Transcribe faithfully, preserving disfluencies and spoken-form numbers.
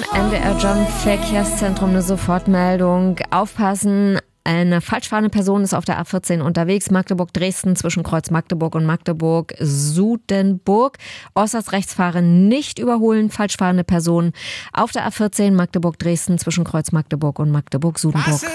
N D R Jump Verkehrszentrum eine Sofortmeldung. Aufpassen! Eine falsch fahrende Person ist auf der A vierzehn unterwegs. Magdeburg-Dresden zwischen Kreuz Magdeburg und Magdeburg-Sudenburg. Äußerst rechts fahren, nicht überholen. Falsch fahrende Person auf der A vierzehn Magdeburg-Dresden zwischen Kreuz Magdeburg und Magdeburg-Sudenburg.